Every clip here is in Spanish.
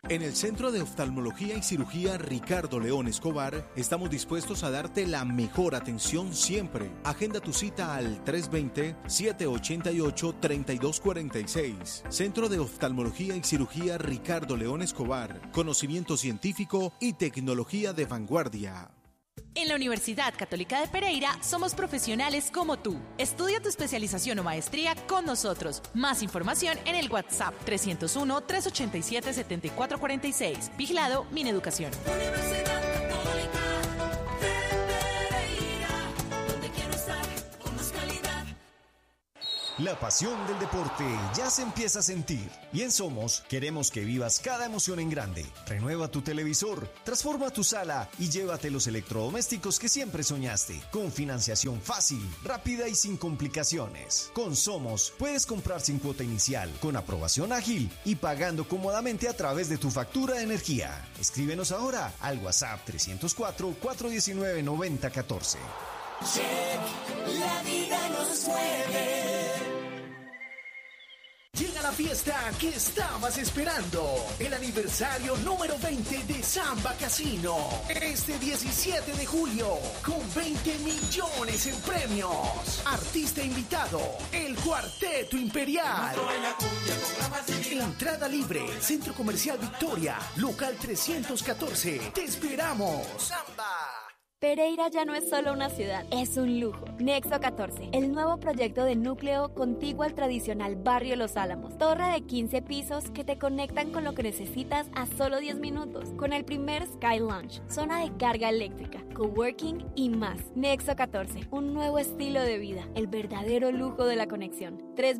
En el Centro de Oftalmología y Cirugía Ricardo León Escobar estamos dispuestos a darte la mejor atención siempre. Agenda tu cita al 320-788-3246. Centro de Oftalmología y Cirugía Ricardo León Escobar. Conocimiento científico y tecnología de vanguardia. En la Universidad Católica de Pereira somos profesionales como tú. Estudia tu especialización o maestría con nosotros. Más información en el WhatsApp 301-387-7446. Vigilado Mineducación. Universidad Católica de Pereira, donde quiero estar con más calidad. La pasión del deporte ya se empieza a sentir y en Somos queremos que vivas cada emoción en grande. Renueva tu televisor, transforma tu sala y llévate los electrodomésticos que siempre soñaste. Con financiación fácil, rápida y sin complicaciones. Con Somos puedes comprar sin cuota inicial, con aprobación ágil y pagando cómodamente a través de tu factura de energía. Escríbenos ahora al WhatsApp 304-419-9014. Check, la vida nos mueve. Llega la fiesta que estabas esperando. El aniversario número 20 de Samba Casino. Este 17 de julio, con 20 millones en premios. Artista invitado, el Cuarteto Imperial. Entrada libre, Centro Comercial Victoria, local 314. Te esperamos. Samba. Pereira ya no es solo una ciudad, es un lujo. Nexo 14, el nuevo proyecto de núcleo contiguo al tradicional barrio Los Álamos. Torre de 15 pisos que te conectan con lo que necesitas a solo 10 minutos. Con el primer Sky Lounge, zona de carga eléctrica, coworking y más. Nexo 14, un nuevo estilo de vida, el verdadero lujo de la conexión.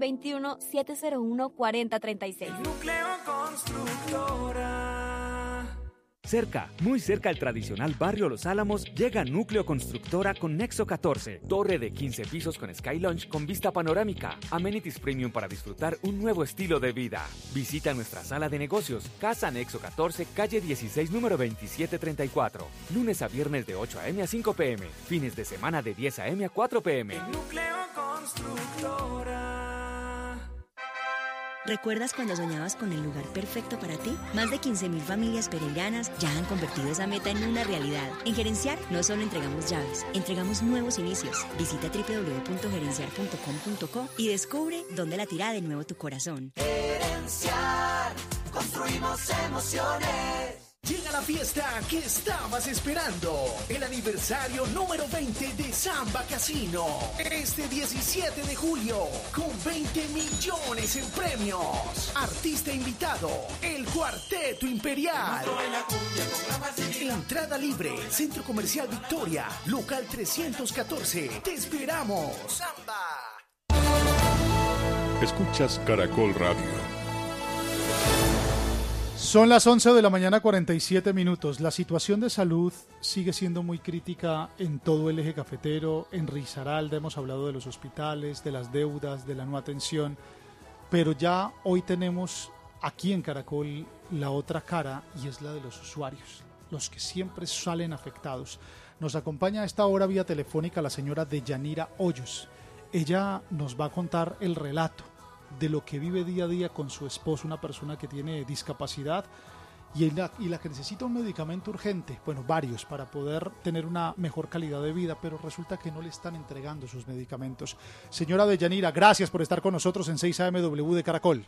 321-701-4036. Núcleo Constructora. Cerca, muy cerca al tradicional barrio Los Álamos, llega Núcleo Constructora con Nexo 14. Torre de 15 pisos con Sky Lounge con vista panorámica. Amenities premium para disfrutar un nuevo estilo de vida. Visita nuestra sala de negocios, Casa Nexo 14, calle 16, número 2734. Lunes a viernes de 8 a.m. a 5 p.m. Fines de semana de 10 a.m. a 4 p.m. Núcleo Constructora. ¿Recuerdas cuando soñabas con el lugar perfecto para ti? Más de 15.000 familias pereiranas ya han convertido esa meta en una realidad. En Gerenciar no solo entregamos llaves, entregamos nuevos inicios. Visita www.gerenciar.com.co y descubre dónde latirá de nuevo tu corazón. Gerenciar, construimos emociones. Llega la fiesta que estabas esperando. El aniversario número 20 de Samba Casino. Este 17 de julio, con 20 millones en premios. Artista invitado, el Cuarteto Imperial. Entrada libre, Centro Comercial Victoria, local 314. Te esperamos. Samba. Escuchas Caracol Radio. Son las 11 de la mañana, 47 minutos. La situación de salud sigue siendo muy crítica en todo el eje cafetero. En Risaralda hemos hablado de los hospitales, de las deudas, de la no atención. Pero ya hoy tenemos aquí en Caracol la otra cara y es la de los usuarios, los que siempre salen afectados. Nos acompaña a esta hora vía telefónica la señora Deyanira Hoyos. Ella nos va a contar el relato de lo que vive día a día con su esposo, una persona que tiene discapacidad y la que necesita un medicamento urgente, bueno, varios, para poder tener una mejor calidad de vida, pero resulta que no le están entregando sus medicamentos. Señora Deyanira, gracias por estar con nosotros en 6AMW de Caracol.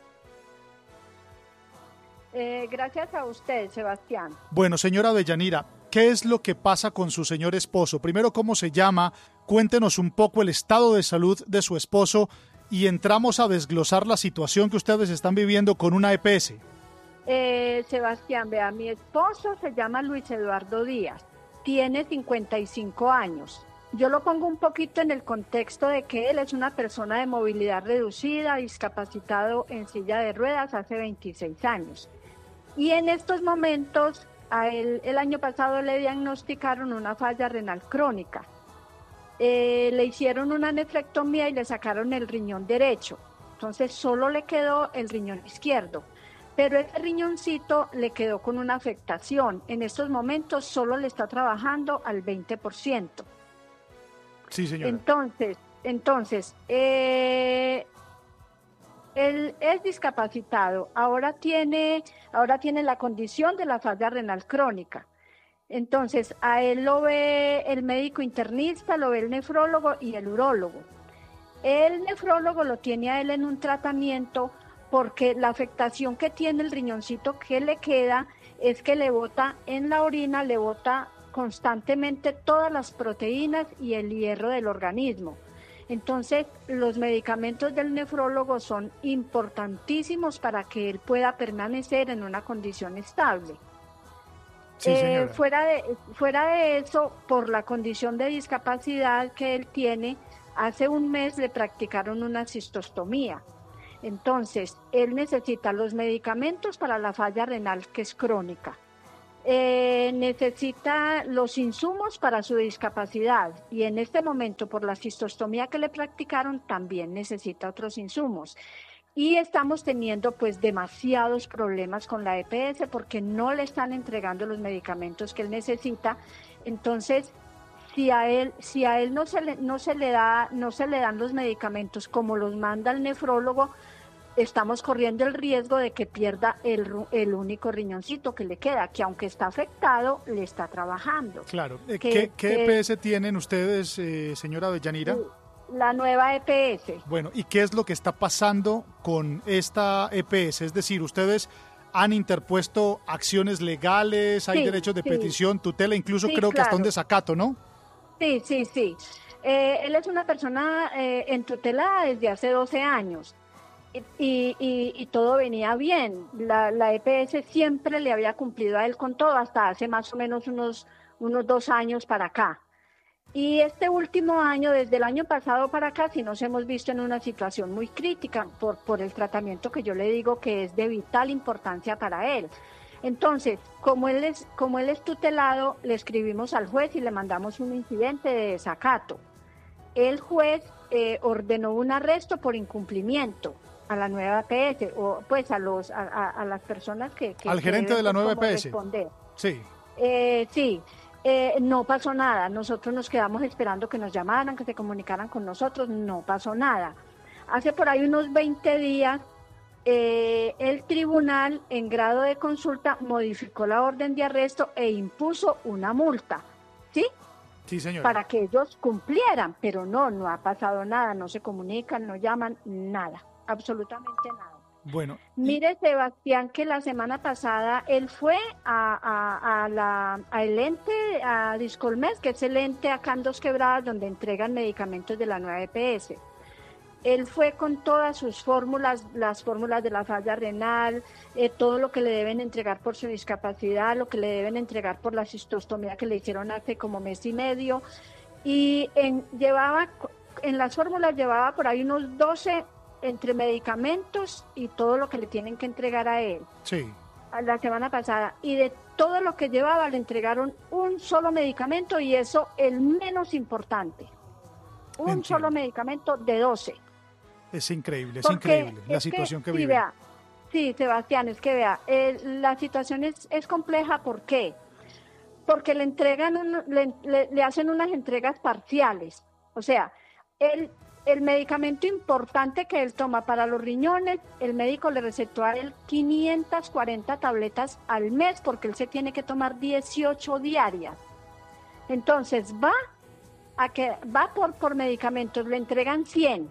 Gracias a usted, Sebastián. Bueno, señora Deyanira, ¿qué es lo que pasa con su señor esposo? Primero, ¿cómo se llama? Cuéntenos un poco el estado de salud de su esposo y entramos a desglosar la situación que ustedes están viviendo con una EPS. Sebastián, vea, mi esposo se llama Luis Eduardo Díaz, tiene 55 años. Yo lo pongo un poquito en el contexto de que él es una persona de movilidad reducida, discapacitado en silla de ruedas hace 26 años. Y en estos momentos, a él, el año pasado le diagnosticaron una falla renal crónica. Le hicieron una nefrectomía y le sacaron el riñón derecho. Entonces solo le quedó el riñón izquierdo. Pero ese riñoncito le quedó con una afectación. En estos momentos solo le está trabajando al 20%. Sí, señora. Entonces, él es discapacitado, ahora tiene la condición de la falla renal crónica. Entonces, a él lo ve el médico internista, lo ve el nefrólogo y el urólogo. El nefrólogo lo tiene a él en un tratamiento porque la afectación que tiene el riñoncito que le queda es que le bota en la orina, le bota constantemente todas las proteínas y el hierro del organismo. Entonces, los medicamentos del nefrólogo son importantísimos para que él pueda permanecer en una condición estable. Sí, señora. Fuera de eso, por la condición de discapacidad que él tiene, hace un mes le practicaron una cistostomía. Entonces, él necesita los medicamentos para la falla renal, que es crónica. Necesita los insumos para su discapacidad y en este momento, por la cistostomía que le practicaron, también necesita otros insumos. Y estamos teniendo pues demasiados problemas con la EPS porque no le están entregando los medicamentos que él necesita. Entonces, si a él no se le dan los medicamentos como los manda el nefrólogo, estamos corriendo el riesgo de que pierda el único riñoncito que le queda, que aunque está afectado, le está trabajando. Claro. ¿Qué EPS tienen ustedes, señora Avellanira? La nueva EPS. Bueno, ¿y qué es lo que está pasando con esta EPS? Es decir, ustedes han interpuesto acciones legales, hay derechos de petición, tutela, incluso creo que hasta un desacato, ¿no? Sí. Él es una persona entutelada desde hace 12 años. Y todo venía bien. La EPS siempre le había cumplido a él con todo, hasta hace más o menos unos 2 años para acá. Y este último año, desde el año pasado para acá, sí nos hemos visto en una situación muy crítica por el tratamiento que yo le digo que es de vital importancia para él. Entonces, como él es tutelado, le escribimos al juez y le mandamos un incidente de desacato. El juez ordenó un arresto por incumplimiento a la nueva EPS, o pues a las personas que al gerente de la nueva EPS. Sí. Sí. No pasó nada, nosotros nos quedamos esperando que nos llamaran, que se comunicaran con nosotros, no pasó nada. Hace por ahí unos 20 días, el tribunal en grado de consulta modificó la orden de arresto e impuso una multa, ¿sí? Sí, señora. Para que ellos cumplieran, pero no ha pasado nada, no se comunican, no llaman, nada, absolutamente nada. Bueno, mire, Sebastián, que la semana pasada él fue al ente, a Discolmes, que es el ente acá en Dos Quebradas, donde entregan medicamentos de la nueva EPS. Él fue con todas sus fórmulas, las fórmulas de la falla renal, todo lo que le deben entregar por su discapacidad, lo que le deben entregar por la cistostomía que le hicieron hace como mes y medio. Y en las fórmulas llevaba por ahí unos 12 entre medicamentos y todo lo que le tienen que entregar a él. Sí. La semana pasada. Y de todo lo que llevaba le entregaron un solo medicamento y eso el menos importante. Un solo medicamento de 12. Es increíble la situación que vive. Sí, Sebastián, es que vea, la situación es compleja. ¿Por qué? Porque le entregan, le hacen unas entregas parciales. O sea, el medicamento importante que él toma para los riñones, el médico le recetó a él 540 tabletas al mes porque él se tiene que tomar 18 diarias. Entonces va por medicamentos, le entregan 100,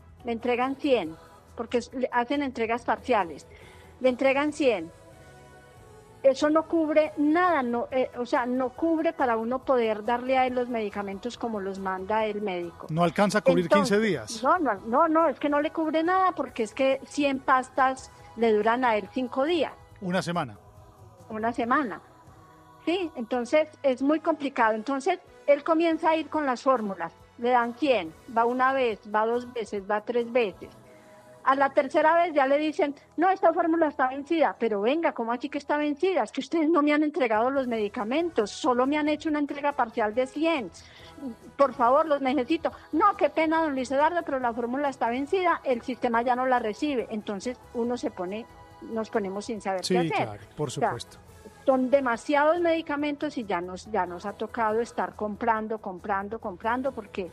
porque hacen entregas parciales, le entregan 100. Eso no cubre nada, no cubre para uno poder darle a él los medicamentos como los manda el médico. ¿No alcanza a cubrir 15 días? No, es que no le cubre nada porque es que 100 pastas le duran a él 5 días. Una semana. Sí, entonces es muy complicado. Entonces él comienza a ir con las fórmulas, le dan 100, va una vez, va 2 veces, va 3 veces. A la tercera vez ya le dicen, no, esta fórmula está vencida, pero venga, ¿cómo así que está vencida? Es que ustedes no me han entregado los medicamentos, solo me han hecho una entrega parcial de 100. Por favor, los necesito. No, qué pena, don Luis Eduardo, pero la fórmula está vencida, el sistema ya no la recibe. Entonces nos ponemos sin saber qué hacer. Claro, por supuesto. O sea, son demasiados medicamentos y ya nos ha tocado estar comprando, porque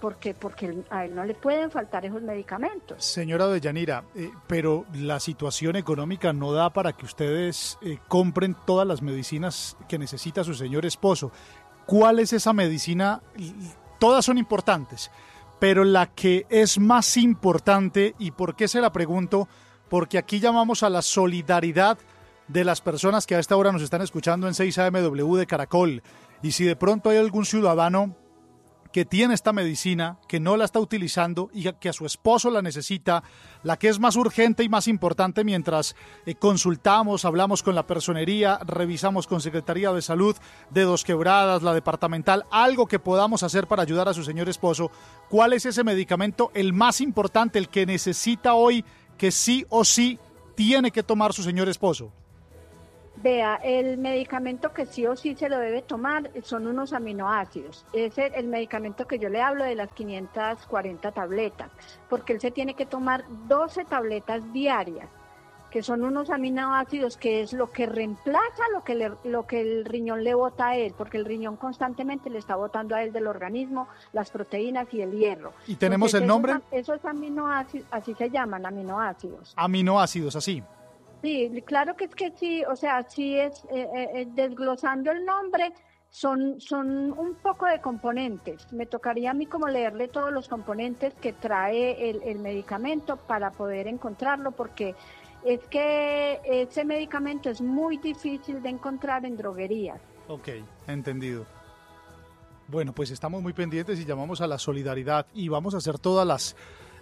porque a él no le pueden faltar esos medicamentos. Señora Deyanira, pero la situación económica no da para que ustedes compren todas las medicinas que necesita su señor esposo. ¿Cuál es esa medicina? Todas son importantes, pero la que es más importante, ¿y por qué se la pregunto? Porque aquí llamamos a la solidaridad de las personas que a esta hora nos están escuchando en 6 AMW de Caracol. Y si de pronto hay algún ciudadano que tiene esta medicina, que no la está utilizando y que a su esposo la necesita, la que es más urgente y más importante mientras consultamos, hablamos con la personería, revisamos con Secretaría de Salud de Dos Quebradas, la departamental, algo que podamos hacer para ayudar a su señor esposo, ¿cuál es ese medicamento, el más importante, el que necesita hoy, que sí o sí tiene que tomar su señor esposo? Vea, el medicamento que sí o sí se lo debe tomar son unos aminoácidos. Es el medicamento que yo le hablo de las 540 tabletas, porque él se tiene que tomar 12 tabletas diarias, que son unos aminoácidos que es lo que reemplaza lo que el riñón le bota a él, porque el riñón constantemente le está botando a él del organismo las proteínas y el hierro. ¿Y tenemos el nombre? Esos aminoácidos, así se llaman, aminoácidos. Aminoácidos, así. Sí, claro que sí, o sea, sí es, desglosando el nombre, son un poco de componentes. Me tocaría a mí como leerle todos los componentes que trae el medicamento para poder encontrarlo, porque es que ese medicamento es muy difícil de encontrar en droguerías. Ok, entendido. Bueno, pues estamos muy pendientes y llamamos a la solidaridad y vamos a hacer todas las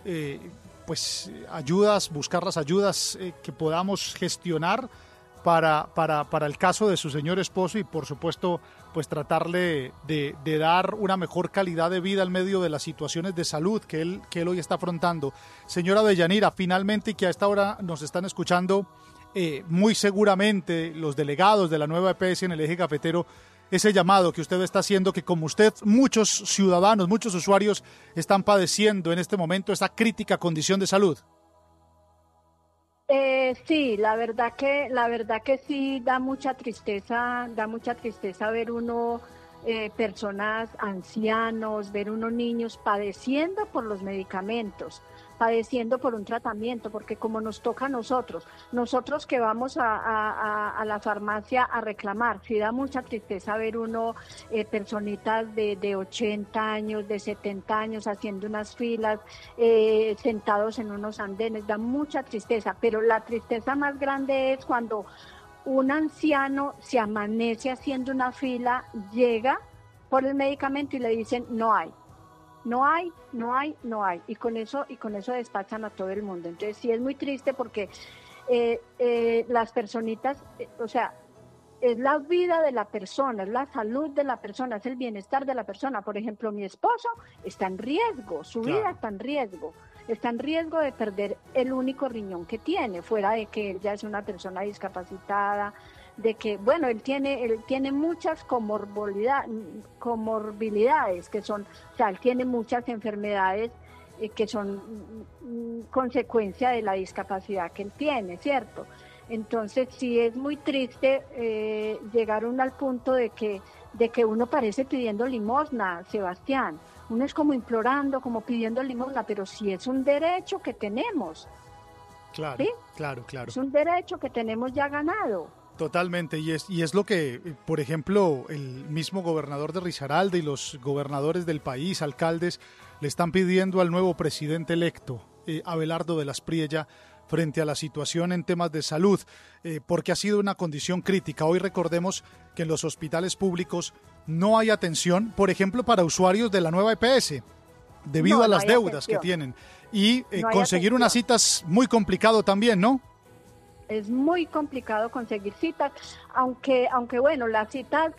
ayudas, buscar las ayudas que podamos gestionar para el caso de su señor esposo y por supuesto pues tratarle de dar una mejor calidad de vida en medio de las situaciones de salud que él hoy está afrontando. Señora Deyanira, finalmente, y que a esta hora nos están escuchando muy seguramente los delegados de la nueva EPS en el eje cafetero, ese llamado que usted está haciendo, que como usted, muchos ciudadanos, muchos usuarios están padeciendo en este momento esa crítica condición de salud. Sí, la verdad que sí da mucha tristeza ver uno personas, ancianos, ver unos niños padeciendo por los medicamentos, padeciendo por un tratamiento, porque como nos toca a nosotros que vamos a la farmacia a reclamar, sí da mucha tristeza ver uno personitas de 80 años, de 70 años haciendo unas filas, sentados en unos andenes, da mucha tristeza, pero la tristeza más grande es cuando un anciano se amanece haciendo una fila, llega por el medicamento y le dicen no hay. Y con eso despachan a todo el mundo. Entonces sí es muy triste porque las personitas, o sea, es la vida de la persona, es la salud de la persona, es el bienestar de la persona. Por ejemplo, mi esposo está en riesgo, su vida está en riesgo. Está en riesgo de perder el único riñón que tiene, fuera de que él ya es una persona discapacitada, de que, bueno, él tiene muchas comorbilidades, que son, o sea, él tiene muchas enfermedades que son consecuencia de la discapacidad que él tiene, ¿cierto? Entonces sí es muy triste llegar uno al punto de que uno parece pidiendo limosna, Sebastián. Uno es como implorando, como pidiendo limosna, pero sí es un derecho que tenemos. Claro, ¿sí? Claro. Es un derecho que tenemos ya ganado. Totalmente, y es lo que, por ejemplo, el mismo gobernador de Risaralda y los gobernadores del país, alcaldes, le están pidiendo al nuevo presidente electo, Abelardo de las Priella, frente a la situación en temas de salud, porque ha sido una condición crítica. Hoy recordemos que en los hospitales públicos no hay atención, por ejemplo, para usuarios de la nueva EPS, debido a las deudas que tienen. Y conseguir unas citas muy complicado también, ¿no? Es muy complicado conseguir citas, aunque bueno, las citas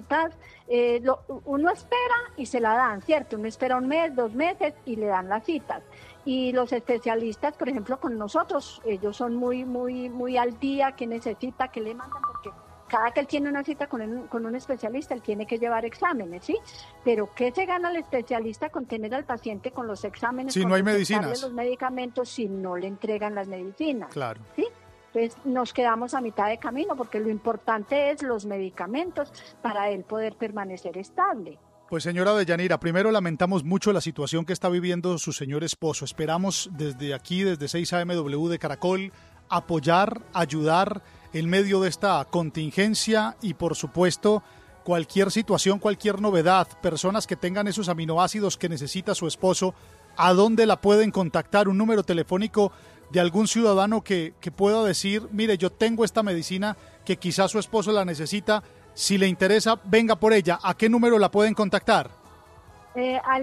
uno espera y se la dan, ¿cierto? Uno espera un mes, 2 meses y le dan las citas. Y los especialistas, por ejemplo, con nosotros, ellos son muy al día, que necesita, que le mandan, porque cada que él tiene una cita con un especialista, él tiene que llevar exámenes, ¿sí? Pero ¿qué se gana el especialista con tener al paciente con los exámenes? Si no hay medicinas. Los medicamentos, si no le entregan las medicinas. Claro. ¿Sí? Entonces nos quedamos a mitad de camino, porque lo importante es los medicamentos para él poder permanecer estable. Pues señora Deyanira, primero lamentamos mucho la situación que está viviendo su señor esposo. Esperamos desde aquí, desde 6AMW de Caracol, apoyar, ayudar en medio de esta contingencia y por supuesto cualquier situación, cualquier novedad, personas que tengan esos aminoácidos que necesita su esposo, ¿a dónde la pueden contactar? Un número telefónico de algún ciudadano que pueda decir, mire, yo tengo esta medicina que quizás su esposo la necesita. Si le interesa, venga por ella. ¿A qué número la pueden contactar? Al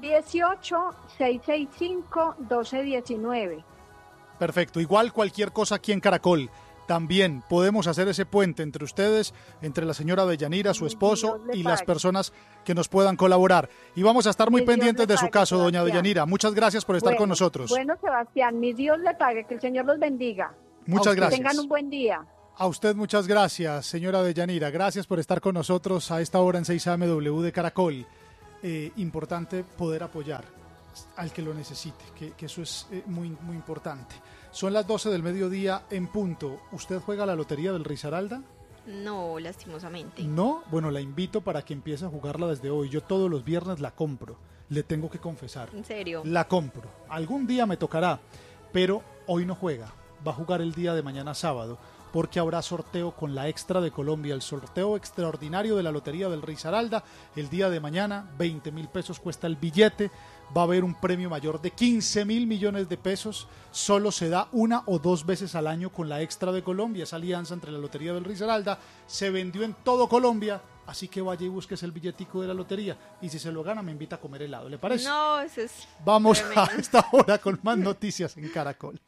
318-665-1219. Perfecto. Igual cualquier cosa aquí en Caracol. También podemos hacer ese puente entre ustedes, entre la señora Deyanira, su esposo y las personas que nos puedan colaborar. Y vamos a estar muy pendientes de su caso, doña Deyanira. Muchas gracias por estar con nosotros. Bueno, Sebastián, mi Dios le pague, que el Señor los bendiga. Muchas gracias. Que tengan un buen día. A usted muchas gracias, señora Deyanira. Gracias por estar con nosotros a esta hora en 6AMW de Caracol. Importante poder apoyar al que lo necesite, que eso es muy importante. Son las 12 del mediodía en punto. ¿Usted juega la lotería del Risaralda? No, lastimosamente. ¿No? Bueno, la invito para que empiece a jugarla desde hoy. Yo todos los viernes la compro. Le tengo que confesar. ¿En serio? La compro. Algún día me tocará, pero hoy no juega. Va a jugar el día de mañana sábado, porque habrá sorteo con la Extra de Colombia, el sorteo extraordinario de la Lotería del Risaralda. El día de mañana, 20.000 pesos cuesta el billete. Va a haber un premio mayor de 15.000 millones de pesos. Solo se da una o dos veces al año con la Extra de Colombia. Esa alianza entre la Lotería del Risaralda se vendió en todo Colombia. Así que vaya y búsquese el billetico de la lotería. Y si se lo gana, me invita a comer helado. ¿Le parece? No, eso es Vamos tremendo. a esta hora con más noticias en Caracol.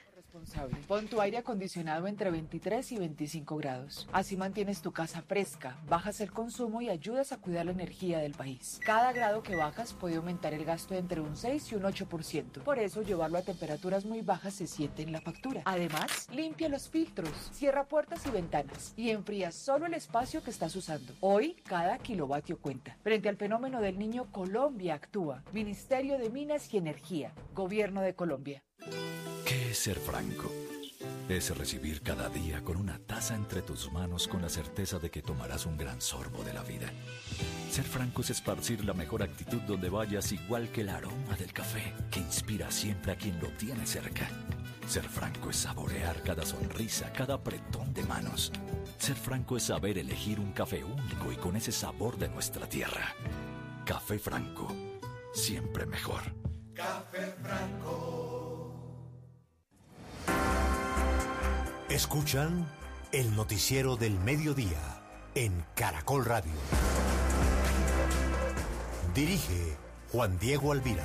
Pon tu aire acondicionado entre 23 y 25 grados. Así mantienes tu casa fresca, bajas el consumo y ayudas a cuidar la energía del país. Cada grado que bajas puede aumentar el gasto entre un 6 y un 8%. Por eso, llevarlo a temperaturas muy bajas se siente en la factura. Además, limpia los filtros, cierra puertas y ventanas y enfría solo el espacio que estás usando. Hoy, cada kilovatio cuenta. Frente al fenómeno del Niño, Colombia actúa. Ministerio de Minas y Energía. Gobierno de Colombia. ¿Qué es ser franco? Es recibir cada día con una taza entre tus manos con la certeza de que tomarás un gran sorbo de la vida. Ser franco es esparcir la mejor actitud donde vayas, igual que el aroma del café que inspira siempre a quien lo tiene cerca. Ser franco es saborear cada sonrisa, cada apretón de manos. Ser franco es saber elegir un café único y con ese sabor de nuestra tierra. Café Franco, siempre mejor. Café Franco. Escuchan el noticiero del mediodía en Caracol Radio. Dirige Juan Diego Alvira.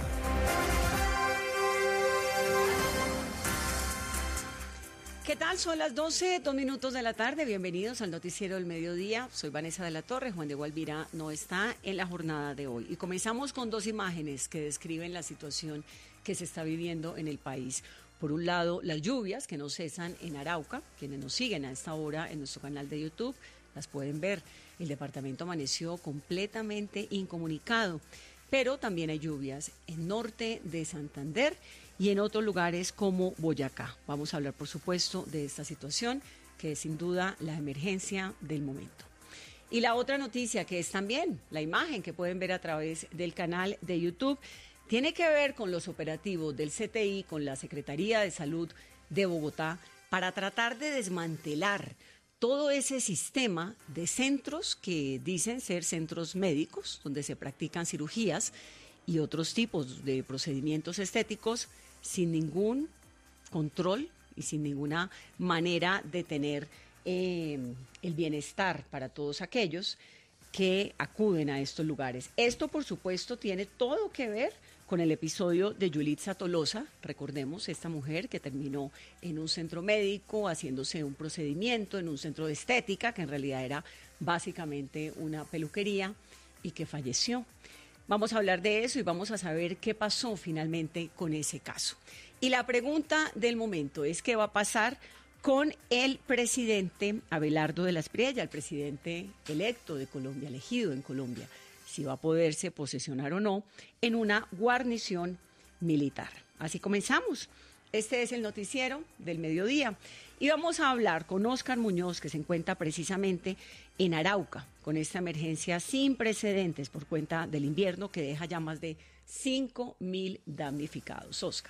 ¿Qué tal? Son las 12, 2 minutos de la tarde. Bienvenidos al noticiero del mediodía. Soy Vanessa de la Torre. Juan Diego Alvira no está en la jornada de hoy. Y comenzamos con dos imágenes que describen la situación que se está viviendo en el país. Por un lado, las lluvias que no cesan en Arauca. Quienes nos siguen a esta hora en nuestro canal de YouTube las pueden ver. El departamento amaneció completamente incomunicado. Pero también hay lluvias en norte de Santander y en otros lugares como Boyacá. Vamos a hablar, por supuesto, de esta situación, que es sin duda la emergencia del momento. Y la otra noticia, que es también la imagen que pueden ver a través del canal de YouTube, tiene que ver con los operativos del CTI, con la Secretaría de Salud de Bogotá, para tratar de desmantelar todo ese sistema de centros que dicen ser centros médicos, donde se practican cirugías y otros tipos de procedimientos estéticos sin ningún control y sin ninguna manera de tener el bienestar para todos aquellos que acuden a estos lugares. Esto, por supuesto, tiene todo que ver con el episodio de Yulitza Tolosa. Recordemos, esta mujer que terminó en un centro médico haciéndose un procedimiento en un centro de estética, que en realidad era básicamente una peluquería, y que falleció. Vamos a hablar de eso y vamos a saber qué pasó finalmente con ese caso. Y la pregunta del momento es qué va a pasar con el presidente Abelardo de la Espriella, el presidente electo de Colombia, elegido en Colombia, si va a poderse posesionar o no en una guarnición militar. Así comenzamos Este es el noticiero del mediodía y vamos a hablar con Óscar Muñoz, que se encuentra precisamente en Arauca, con esta emergencia sin precedentes por cuenta del invierno que deja ya más de 5.000 damnificados. Óscar.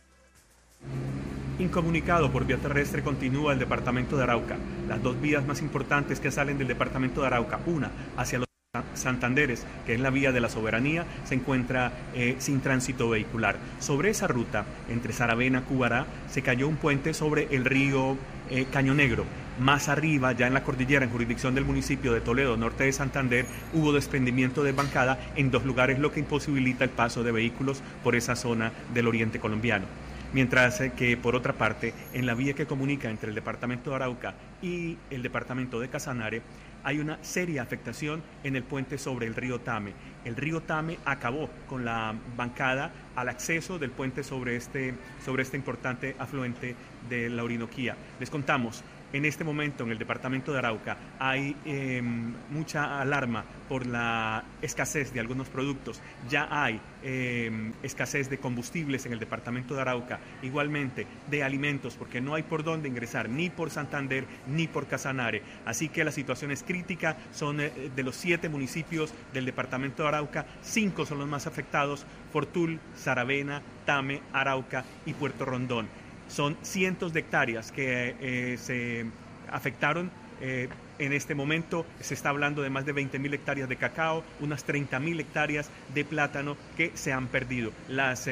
Incomunicado por vía terrestre continúa el departamento de Arauca. Las dos vías más importantes que salen del departamento de Arauca, una hacia los Santanderes, que es la vía de la Soberanía, se encuentra sin tránsito vehicular. Sobre esa ruta, entre Saravena, Cubará, se cayó un puente sobre el río Caño Negro. Más arriba, ya en la cordillera, en jurisdicción del municipio de Toledo, norte de Santander, hubo desprendimiento de bancada en 2 lugares, lo que imposibilita el paso de vehículos por esa zona del oriente colombiano. Mientras que, por otra parte, en la vía que comunica entre el departamento de Arauca y el departamento de Casanare, hay una seria afectación en el puente sobre el río Tame. El río Tame acabó con la bancada al acceso del puente sobre este importante afluente de la Orinoquía. Les contamos, en este momento en el departamento de Arauca hay mucha alarma por la escasez de algunos productos. Ya hay escasez de combustibles en el departamento de Arauca, igualmente de alimentos, porque no hay por dónde ingresar, ni por Santander ni por Casanare. Así que la situación es crítica. Son de los 7 municipios del departamento de Arauca, 5 son los más afectados: Fortul, Saravena, Tame, Arauca y Puerto Rondón. Son cientos de hectáreas que se afectaron. En este momento se está hablando de más de 20.000 hectáreas de cacao, unas 30.000 hectáreas de plátano que se han perdido. Las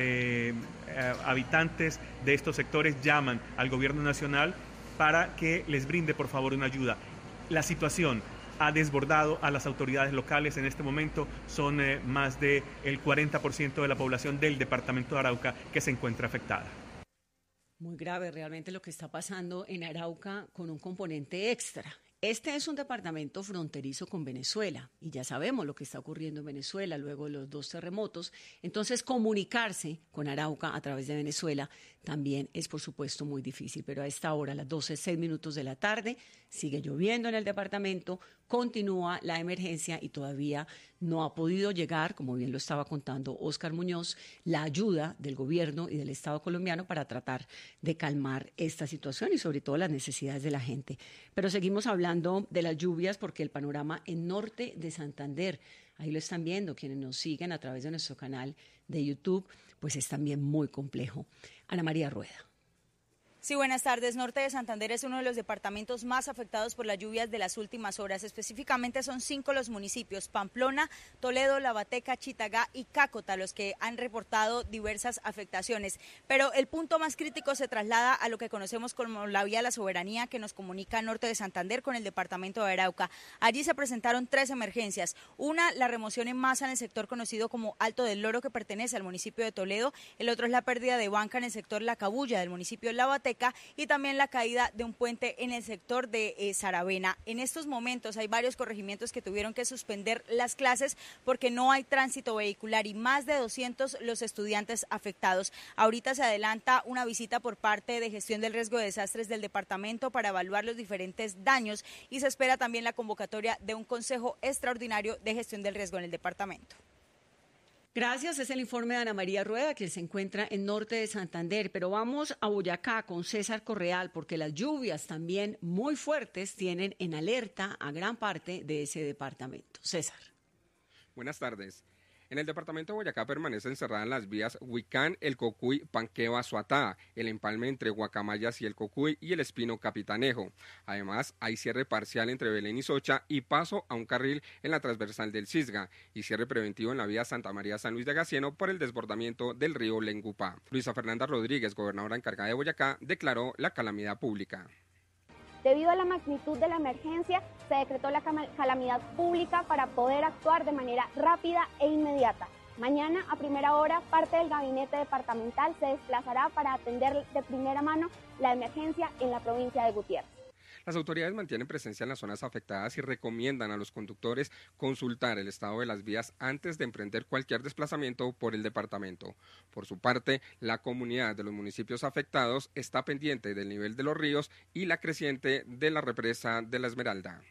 habitantes de estos sectores llaman al gobierno nacional para que les brinde, por favor, una ayuda. La situación ha desbordado a las autoridades locales. En este momento son más del 40% de la población del departamento de Arauca que se encuentra afectada. Muy grave realmente lo que está pasando en Arauca, con un componente extra. Este es un departamento fronterizo con Venezuela y ya sabemos lo que está ocurriendo en Venezuela luego de los 2 terremotos. Entonces, comunicarse con Arauca a través de Venezuela también es, por supuesto, muy difícil. Pero a esta hora, a las 12:06 de la tarde, sigue lloviendo en el departamento, continúa la emergencia y todavía no ha podido llegar, como bien lo estaba contando Óscar Muñoz, la ayuda del gobierno y del Estado colombiano para tratar de calmar esta situación y sobre todo las necesidades de la gente. Pero seguimos hablando de las lluvias porque el panorama en norte de Santander, ahí lo están viendo quienes nos siguen a través de nuestro canal de YouTube, pues es también muy complejo. Ana María Rueda. Sí, buenas tardes. Norte de Santander es uno de los departamentos más afectados por las lluvias de las últimas horas. Específicamente son 5 los municipios: Pamplona, Toledo, Lavateca, Chitagá y Cácota, los que han reportado diversas afectaciones. Pero el punto más crítico se traslada a lo que conocemos como la vía de la Soberanía, que nos comunica Norte de Santander con el departamento de Arauca. Allí se presentaron 3 emergencias. Una, la remoción en masa en el sector conocido como Alto del Loro, que pertenece al municipio de Toledo. El otro es la pérdida de banca en el sector La Cabulla del municipio de Lavateca, y también la caída de un puente en el sector de Saravena. En estos momentos hay varios corregimientos que tuvieron que suspender las clases porque no hay tránsito vehicular y más de 200 los estudiantes afectados. Ahorita se adelanta una visita por parte de Gestión del Riesgo de Desastres del departamento para evaluar los diferentes daños y se espera también la convocatoria de un consejo extraordinario de gestión del riesgo en el departamento. Gracias, es el informe de Ana María Rueda, que se encuentra en norte de Santander. Pero vamos a Boyacá con César Correal, porque las lluvias también muy fuertes tienen en alerta a gran parte de ese departamento. César. Buenas tardes. En el departamento de Boyacá permanecen cerradas las vías Huicán, El Cocuy, Panqueva, Suatá, el empalme entre Guacamayas y El Cocuy y el Espino Capitanejo. Además, hay cierre parcial entre Belén y Socha y paso a un carril en la transversal del Cisga y cierre preventivo en la vía Santa María-San Luis de Gacieno por el desbordamiento del río Lengupá. Luisa Fernanda Rodríguez, gobernadora encargada de Boyacá, declaró la calamidad pública. Debido a la magnitud de la emergencia, se decretó la calamidad pública para poder actuar de manera rápida e inmediata. Mañana, a primera hora, parte del gabinete departamental se desplazará para atender de primera mano la emergencia en la provincia de Gutiérrez. Las autoridades mantienen presencia en las zonas afectadas y recomiendan a los conductores consultar el estado de las vías antes de emprender cualquier desplazamiento por el departamento. Por su parte, la comunidad de los municipios afectados está pendiente del nivel de los ríos y la creciente de la represa de la Esmeralda.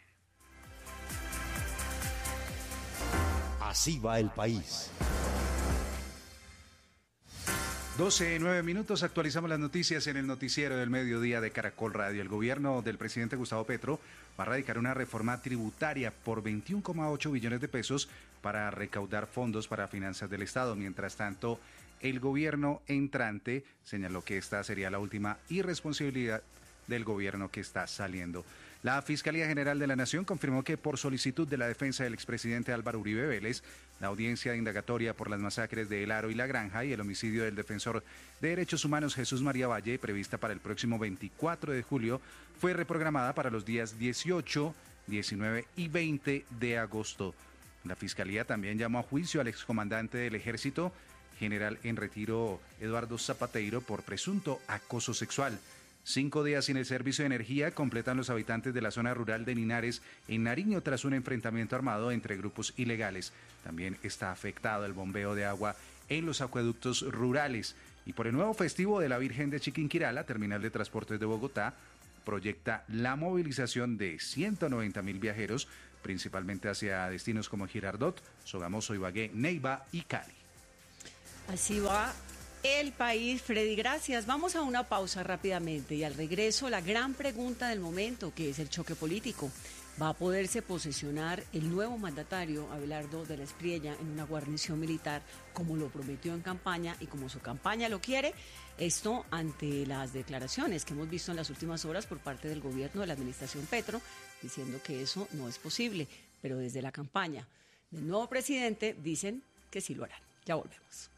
Así va el país. 12:09, actualizamos las noticias en el noticiero del mediodía de Caracol Radio. El gobierno del presidente Gustavo Petro va a radicar una reforma tributaria por 21,8 billones de pesos para recaudar fondos para finanzas del Estado. Mientras tanto, el gobierno entrante señaló que esta sería la última irresponsabilidad del gobierno que está saliendo. La Fiscalía General de la Nación confirmó que por solicitud de la defensa del expresidente Álvaro Uribe Vélez, la audiencia de indagatoria por las masacres de El Aro y La Granja y el homicidio del defensor de derechos humanos Jesús María Valle, prevista para el próximo 24 de julio, fue reprogramada para los días 18, 19 y 20 de agosto. La Fiscalía también llamó a juicio al excomandante del Ejército, general en retiro Eduardo Zapateiro, por presunto acoso sexual. 5 días sin el servicio de energía completan los habitantes de la zona rural de Linares, en Nariño, tras un enfrentamiento armado entre grupos ilegales. También está afectado el bombeo de agua en los acueductos rurales. Y por el nuevo festivo de la Virgen de Chiquinquirá, la Terminal de Transportes de Bogotá proyecta la movilización de 190.000 viajeros, principalmente hacia destinos como Girardot, Sogamoso, Ibagué, Neiva y Cali. Así va el país, Freddy, gracias. Vamos a una pausa rápidamente y al regreso la gran pregunta del momento, que es el choque político. ¿Va a poderse posesionar el nuevo mandatario Abelardo de la Espriella en una guarnición militar como lo prometió en campaña y como su campaña lo quiere? Esto ante las declaraciones que hemos visto en las últimas horas por parte del gobierno de la administración Petro, diciendo que eso no es posible, pero desde la campaña del nuevo presidente dicen que sí lo harán. Ya volvemos.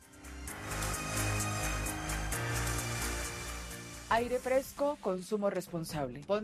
Aire fresco, consumo responsable.